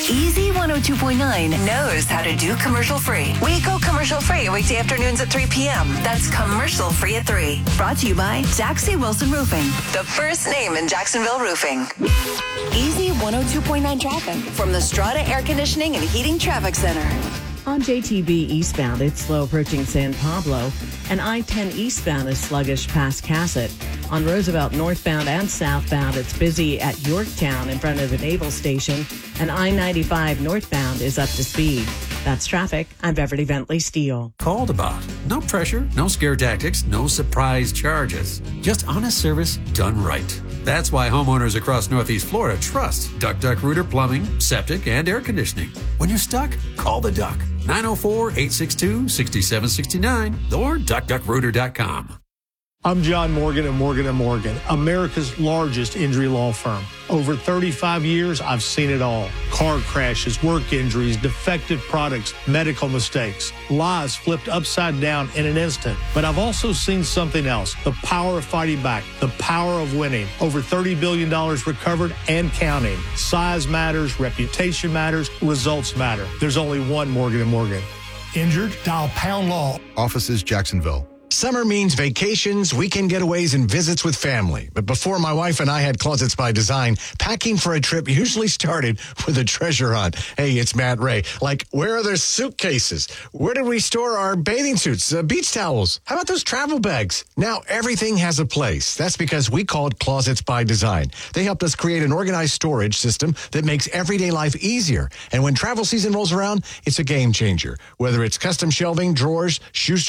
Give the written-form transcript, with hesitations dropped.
Easy 102.9 knows how to do commercial free. We go commercial free weekday afternoons at 3 p.m. That's commercial free at 3. Brought to you by Jaxie Wilson Roofing, the first name in Jacksonville roofing. Easy 102.9 traffic from the Strata Air Conditioning and Heating Traffic Center. On JTB eastbound, it's slow approaching San Pablo, and I-10 eastbound is sluggish past Cassett. On Roosevelt northbound and southbound, it's busy at Yorktown in front of the Naval Station, and I-95 northbound is up to speed. That's traffic. I'm Beverly Bentley Steele. Called about. No pressure, no scare tactics, no surprise charges. Just honest service done right. That's why homeowners across Northeast Florida trust Duck Duck Rooter Plumbing, Septic, and Air Conditioning. When you're stuck, call the Duck. 904-862-6769 or duckduckrooter.com. I'm John Morgan of Morgan & Morgan, America's largest injury law firm. Over 35 years, I've seen it all. Car crashes, work injuries, defective products, medical mistakes, lives flipped upside down in an instant. But I've also seen something else, the power of fighting back, the power of winning. Over $30 billion recovered and counting. Size matters, reputation matters, results matter. There's only one Morgan & Morgan. Injured? Dial Pound Law. Offices Jacksonville. Summer means vacations, weekend getaways, and visits with family. But before my wife and I had Closets by Design, packing for a trip usually started with a treasure hunt. Hey, it's Matt Ray. Like, where are their suitcases? Where did we store our bathing suits, beach towels? How about those travel bags? Now everything has a place. That's because we called Closets by Design. They helped us create an organized storage system that makes everyday life easier. And when travel season rolls around, it's a game changer. Whether it's custom shelving, drawers, shoe storage,